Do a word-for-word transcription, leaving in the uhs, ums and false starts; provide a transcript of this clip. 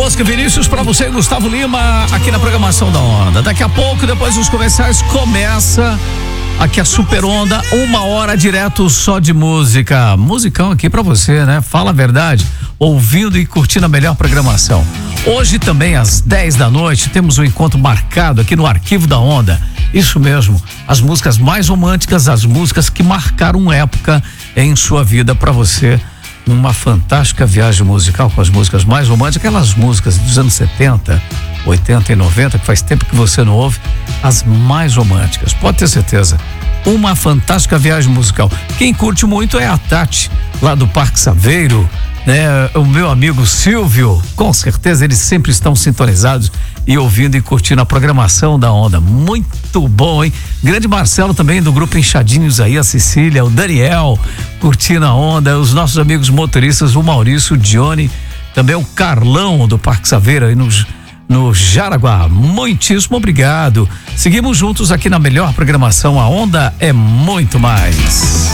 Bosque Vinícius, pra você, Gustavo Lima, aqui na programação da Onda. Daqui a pouco, depois dos comerciais, começa aqui a Super Onda, uma hora direto só de música. Musicão aqui pra você, né? Fala a verdade, ouvindo e curtindo a melhor programação. Hoje também, às dez da noite, temos um encontro marcado aqui no Arquivo da Onda. Isso mesmo, as músicas mais românticas, as músicas que marcaram época em sua vida pra você. Uma fantástica viagem musical com as músicas mais românticas, aquelas músicas dos anos setenta, oitenta e noventa, que faz tempo que você não ouve, as mais românticas, pode ter certeza. Uma fantástica viagem musical. Quem curte muito é a Tati, lá do Parque Saveiro, né? O meu amigo Silvio, com certeza eles sempre estão sintonizados e ouvindo e curtindo a programação da Onda. Muito bom, hein? Grande Marcelo também do grupo Inchadinhos aí, a Cecília, o Daniel, curtindo a Onda, os nossos amigos motoristas, o Maurício, o Dione, também o Carlão do Parque Saveiro aí no, no Jaraguá. Muitíssimo obrigado. Seguimos juntos aqui na melhor programação. A Onda é muito mais.